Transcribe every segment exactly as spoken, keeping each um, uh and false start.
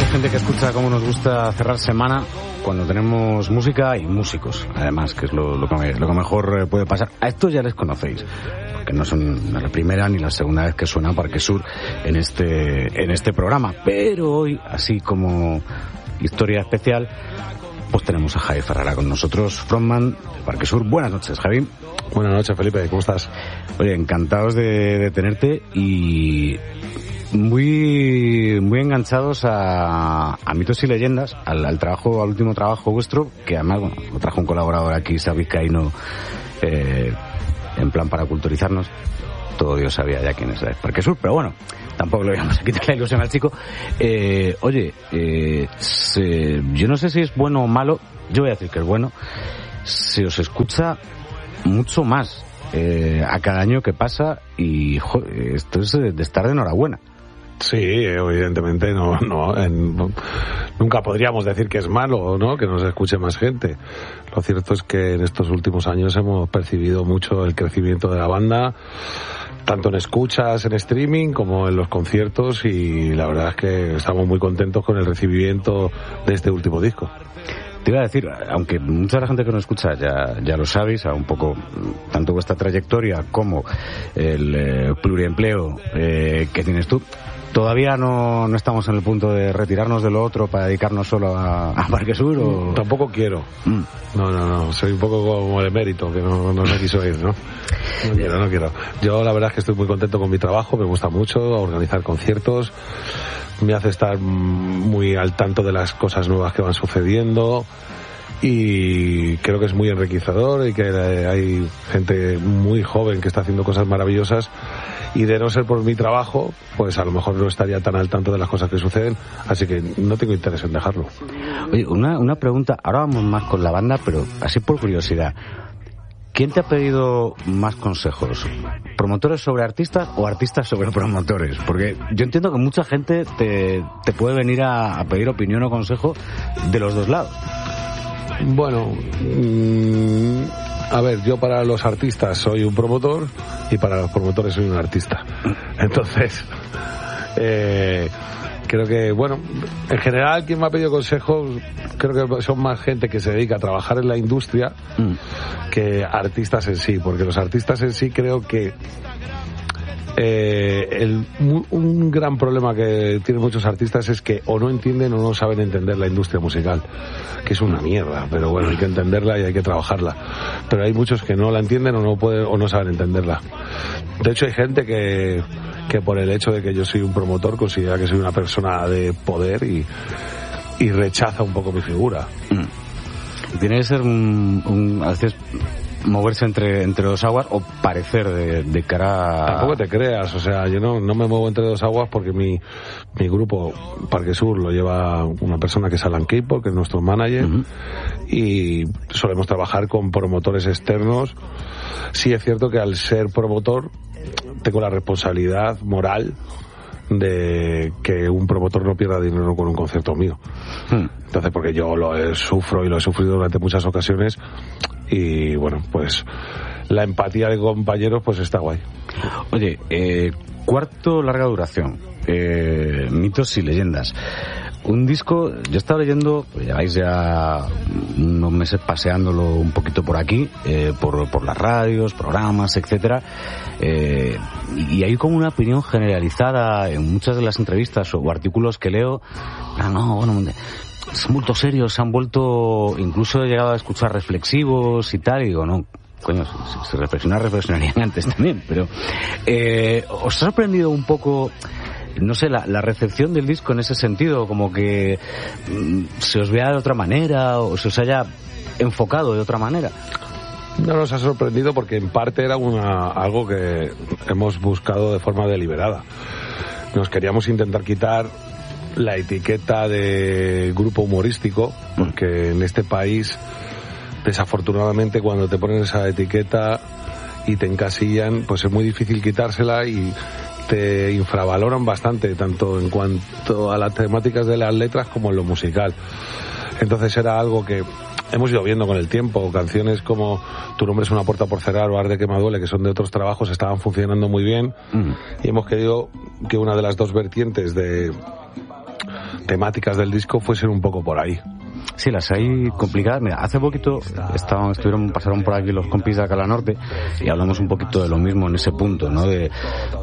gente que escucha cómo nos gusta cerrar semana cuando tenemos música y músicos, además, que es lo, lo, que, lo que mejor puede pasar. A estos ya les conocéis, porque no son la primera ni la segunda vez que suena Parque Sur en este, en este programa. Pero hoy, así como historia especial, pues tenemos a Javi Ferrara con nosotros, frontman de Parque Sur. Buenas noches, Javi. Buenas noches, Felipe, ¿cómo estás? Oye, encantados de, de tenerte y muy muy enganchados a, a mitos y leyendas, al, al trabajo, al último trabajo vuestro, que además, bueno, lo trajo un colaborador aquí, Xavi Caino, eh, en plan para culturizarnos. Todo Dios sabía ya quién es el Parque Sur, pero bueno, tampoco le íbamos a quitar la ilusión al chico. Eh, oye, eh, se, yo no sé si es bueno o malo, yo voy a decir que es bueno, se os escucha mucho más eh, a cada año que pasa y jo, esto es de estar de enhorabuena. Sí, evidentemente no, no, en, no, nunca podríamos decir que es malo, ¿no? Que nos escuche más gente. Lo cierto es que en estos últimos años hemos percibido mucho el crecimiento de la banda, tanto en escuchas, en streaming, como en los conciertos, y la verdad es que estamos muy contentos con el recibimiento de este último disco. Te iba a decir, aunque mucha de la gente que nos escucha ya, ya lo sabéis, a un poco tanto vuestra trayectoria como el eh, pluriempleo eh, que tienes tú, ¿todavía no, no estamos en el punto de retirarnos de lo otro para dedicarnos solo a, a Parque Sur? O... Tampoco quiero. Mm. No, no, no. Soy un poco como el emérito, que no, no se quiso ir, ¿no? No quiero, no quiero. Yo la verdad es que estoy muy contento con mi trabajo, me gusta mucho organizar conciertos, me hace estar muy al tanto de las cosas nuevas que van sucediendo y creo que es muy enriquecedor y que hay gente muy joven que está haciendo cosas maravillosas. Y de no ser por mi trabajo, pues a lo mejor no estaría tan al tanto de las cosas que suceden, así que no tengo interés en dejarlo. Oye, una, una pregunta, ahora vamos más con la banda, pero así por curiosidad. ¿Quién te ha pedido más consejos? ¿Promotores sobre artistas o artistas sobre promotores? Porque yo entiendo que mucha gente te, te puede venir a, a pedir opinión o consejo de los dos lados. Bueno, mmm, a ver, yo para los artistas soy un promotor y para los promotores soy un artista. Entonces, eh, creo que, bueno, en general quien me ha pedido consejos, creo que son más gente que se dedica a trabajar en la industria mm. que artistas en sí, porque los artistas en sí creo que Eh, el, un gran problema que tienen muchos artistas es que o no entienden o no saben entender la industria musical, que es una mierda, pero bueno, hay que entenderla y hay que trabajarla, pero hay muchos que no la entienden o no pueden o no saben entenderla. De hecho hay gente que, que por el hecho de que yo soy un promotor considera que soy una persona de poder y, y rechaza un poco mi figura. Y tiene que ser un, un a veces moverse entre entre dos aguas o parecer de, de cara a... Tampoco te creas, o sea, yo no, no me muevo entre dos aguas porque mi, mi grupo Parque Sur lo lleva una persona que es Alan Capel, que es nuestro manager, uh-huh. y solemos trabajar con promotores externos. Sí es cierto que al ser promotor tengo la responsabilidad moral de que un promotor no pierda dinero con un concierto mío. Hmm. Entonces, porque yo lo he, sufro y lo he sufrido durante muchas ocasiones y bueno, pues la empatía de compañeros pues está guay. Oye, eh, cuarto larga duración, eh, mitos y leyendas. Un disco, yo he estado leyendo, pues lleváis ya unos meses paseándolo un poquito por aquí, eh, por, por las radios, programas, etcétera, eh, y hay como una opinión generalizada en muchas de las entrevistas o artículos que leo, ah, no, bueno, son muy serios, se han vuelto, incluso he llegado a escuchar reflexivos y tal, y digo, no, coño, si, si reflexionar, reflexionarían antes también, pero eh, ¿os ha sorprendido un poco, no sé, la, la recepción del disco en ese sentido, como que mmm, se os vea de otra manera o se os haya enfocado de otra manera? No nos ha sorprendido porque en parte era una, algo que hemos buscado de forma deliberada. Nos queríamos intentar quitar la etiqueta de grupo humorístico, porque en este país, desafortunadamente, cuando te ponen esa etiqueta y te encasillan, pues es muy difícil quitársela y te infravaloran bastante, tanto en cuanto a las temáticas de las letras como en lo musical. Entonces era algo que hemos ido viendo con el tiempo. Canciones como Tu nombre es una puerta por cerrar o Arde que me duele, que son de otros trabajos, estaban funcionando muy bien, mm. y hemos querido que una de las dos vertientes de temáticas del disco fuesen un poco por ahí. Sí, las hay complicadas. Mira, hace poquito estaban, estuvieron, pasaron por aquí los compis de Alcalá Norte y hablamos un poquito de lo mismo en ese punto, ¿no? De,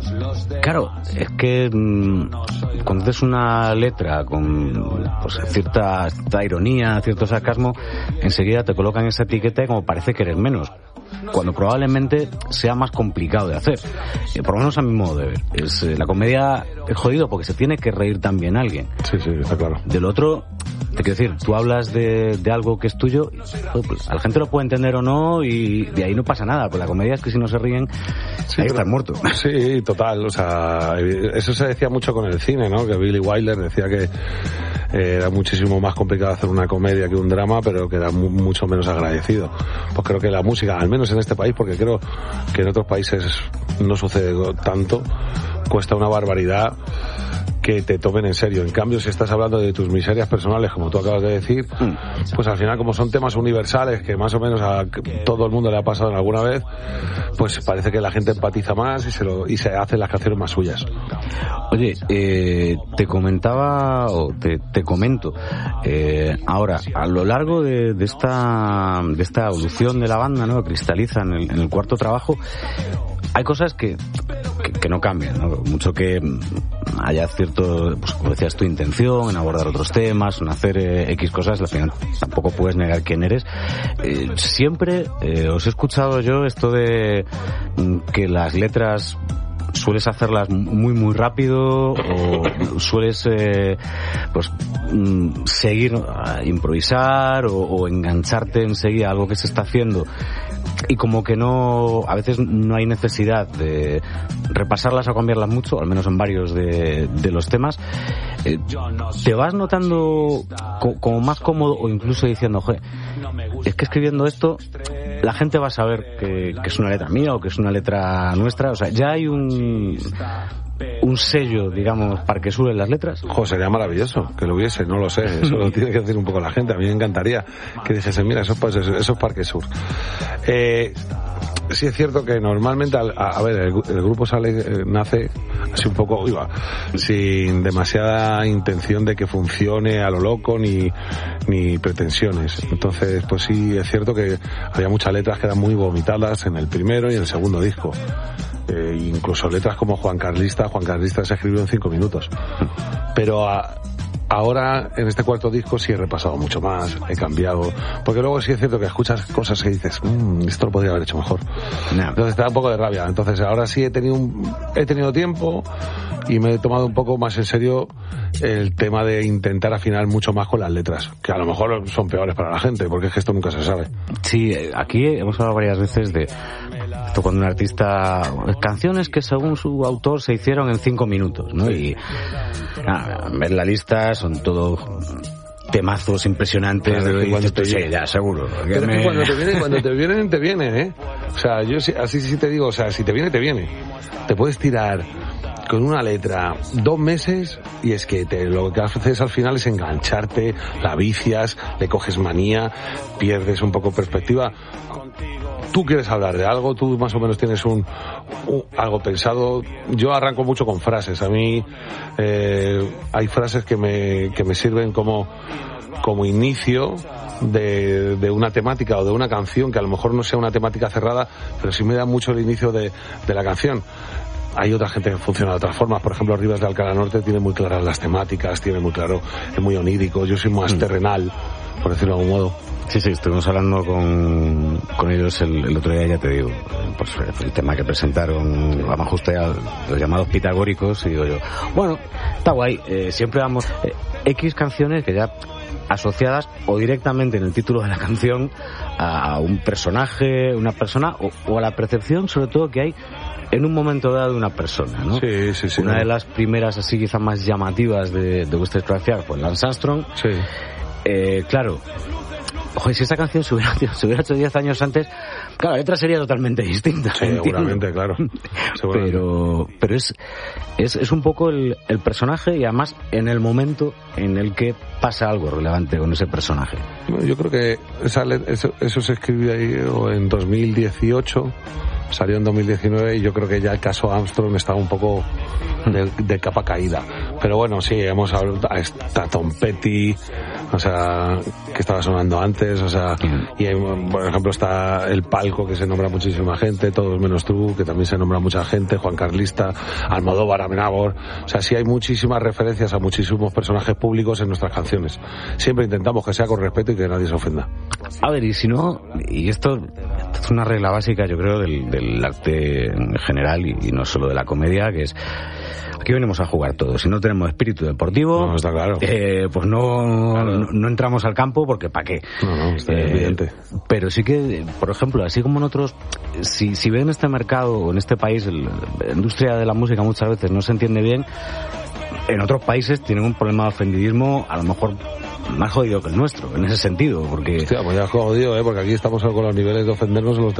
claro, es que mmm, cuando haces una letra con pues, cierta, cierta ironía, cierto sarcasmo, enseguida te colocan esa etiqueta y como parece que eres menos, cuando probablemente sea más complicado de hacer. Eh, por lo menos a mi modo de ver. Es, eh, la comedia es jodido porque se tiene que reír también alguien. Sí, sí, está claro. Del otro, te quiero decir, tú hablas de, de algo que es tuyo, pues, a la gente lo puede entender o no y de ahí no pasa nada, pues la comedia es que si no se ríen, sí, ahí estás muerto. Sí, total, o sea, eso se decía mucho con el cine, ¿no? Que Billy Wilder decía que era muchísimo más complicado hacer una comedia que un drama, pero que era mu- mucho menos agradecido. Pues creo que la música, al menos en este país, porque creo que en otros países no sucede tanto, cuesta una barbaridad que te tomen en serio. En cambio, si estás hablando de tus miserias personales, como tú acabas de decir, pues al final, como son temas universales que más o menos a todo el mundo le ha pasado en alguna vez, pues parece que la gente empatiza más y se, lo, y se hacen las canciones más suyas. Oye, eh, te comentaba, o te, te comento, eh, ahora, a lo largo de, de esta de esta evolución de la banda, ¿no?, que cristaliza en el, en el cuarto trabajo, hay cosas que, que, que no cambian, ¿no? Mucho que haya cierto, pues como decías, tu intención en abordar otros temas, en hacer eh, X cosas, al final tampoco puedes negar quién eres. Eh, siempre eh, os he escuchado yo esto de mm, que las letras sueles hacerlas muy muy rápido o sueles eh, pues mm, seguir a improvisar o, o engancharte enseguida a algo que se está haciendo y como que no, a veces no hay necesidad de repasarlas o cambiarlas mucho, al menos en varios de, de los temas. Eh, te vas notando co- como más cómodo o incluso diciendo, joder, es que escribiendo esto la gente va a saber que, que es una letra mía o que es una letra nuestra, o sea, ya hay un un sello, digamos, Parque Sur en las letras. Jo, sería maravilloso que lo hubiese, no lo sé, eso lo tiene que decir un poco la gente. A mí me encantaría que dijese, mira, eso, pues, eso es Parque Sur. Eh, sí es cierto que normalmente, a, a ver, el, el grupo sale, eh, nace así un poco, iba, sin demasiada intención de que funcione a lo loco ni, ni pretensiones. Entonces, pues sí es cierto que había muchas letras que eran muy vomitadas en el primero y en el segundo disco. Eh, incluso letras como Juan Carlista, Juan Carlista se escribió en cinco minutos. Pero a, ahora, en este cuarto disco, sí he repasado mucho más, he cambiado. Porque luego sí es cierto que escuchas cosas que dices, mmm, esto lo podría haber hecho mejor. No. Entonces te da un poco de rabia. Entonces ahora sí he tenido, un, he tenido tiempo y me he tomado un poco más en serio el tema de intentar afinar mucho más con las letras, que a lo mejor son peores para la gente, porque es que esto nunca se sabe. Sí, aquí hemos hablado varias veces de esto cuando un artista, canciones que según su autor se hicieron en cinco minutos, ¿no? Y nada, ver la lista son todo temazos impresionantes. Claro, de, cuando te sí, ya, seguro. Pero me... es que cuando te viene, cuando te vienen, te vienen, ¿eh? O sea, yo así sí te digo, o sea, si te viene, te viene. Te puedes tirar con una letra dos meses y es que te, lo que haces al final es engancharte, la vicias, le coges manía, pierdes un poco perspectiva. Tú quieres hablar de algo, tú más o menos tienes un, un algo pensado. Yo arranco mucho con frases. A mí eh, hay frases que me que me sirven como como inicio de, de una temática o de una canción, que a lo mejor no sea una temática cerrada, pero sí me da mucho el inicio de, de la canción. Hay otra gente que funciona de otras formas. Por ejemplo, Rivas de Alcalá Norte tiene muy claras las temáticas, tiene muy claro, es muy onírico. Yo soy más terrenal, por decirlo de algún modo. Sí, sí, estuvimos hablando con, con ellos el, el otro día, ya te digo, pues el tema que presentaron, vamos justo ya, los llamados pitagóricos, y digo yo, bueno, está guay, eh, siempre vamos, eh, X canciones que ya asociadas o directamente en el título de la canción a un personaje, una persona, o, o a la percepción sobre todo que hay en un momento dado de una persona, ¿no? Sí, sí, sí. Una ¿no? de las primeras así quizás más llamativas de, de vuestra discografía fue Lance Armstrong. Sí. Eh, claro, oye, si esta canción se hubiera, se hubiera hecho diez años antes, claro, la letra sería totalmente distinta. Sí, seguramente, claro. Seguramente. Pero, pero es, es, es un poco el, el personaje y además en el momento en el que pasa algo relevante con ese personaje. Yo creo que esa, eso, eso se escribió ahí en dos mil dieciocho, salió en dos mil diecinueve y yo creo que ya el caso Armstrong estaba un poco de, de capa caída. Pero bueno, sí, hemos hablado, está Tom Petty, o sea, que estaba sonando antes, o sea, y hay, por ejemplo está El Palco, que se nombra muchísima gente, Todos menos tú, que también se nombra mucha gente, Juan Carlista, Almodóvar, Amenábar, o sea, sí hay muchísimas referencias a muchísimos personajes públicos en nuestras canciones. Siempre intentamos que sea con respeto y que nadie se ofenda. A ver, y si no, y esto, esto es una regla básica, yo creo, del, del arte en general y, y no solo de la comedia, que es aquí venimos a jugar todos. Si no tenemos espíritu deportivo, no, está claro. eh, pues no, claro. no, no entramos al campo porque ¿para qué? No, no, está eh, evidente. Pero sí que, por ejemplo, así como en otros, si, si ven este mercado o en este país, el, la industria de la música muchas veces no se entiende bien, en otros países tienen un problema de ofendidismo a lo mejor más jodido que el nuestro, en ese sentido, porque... Hostia, pues ya es jodido, ¿eh? Porque aquí estamos con los niveles de ofendernos los